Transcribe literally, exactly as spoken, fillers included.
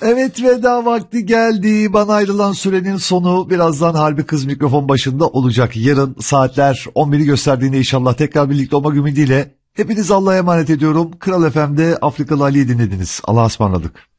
Evet, veda vakti geldi. Bana ayrılan sürenin sonu. Birazdan Harbi Kız mikrofon başında olacak. Yarın saatler on biri gösterdiğinde inşallah tekrar birlikte olmak ümidiyle hepinizi Allah'a emanet ediyorum. Kral F M'de Afrikalı Ali'yi dinlediniz. Allah'a ısmarladık.